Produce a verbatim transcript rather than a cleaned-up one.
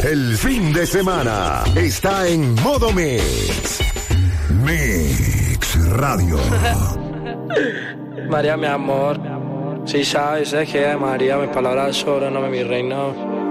El fin de semana está en modo Mix. Mix Radio. María, mi amor, si sabes, es que María, mis palabras sobran, no me mi reina.